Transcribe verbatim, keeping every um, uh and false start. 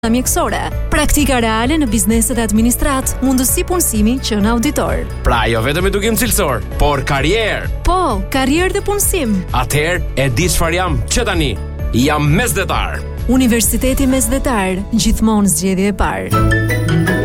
mjekësore, praktika reale në bizneset e administrat, mundësi punësimi që në auditor. Pra jo vetëm edukim cilësor, por karrierë. Po, karrierë dhe punësim. Atëherë e di çfarë jam që tani. Jam mesdhetar. Universiteti Mesdhetar, gjithmonë zgjedhje e parë.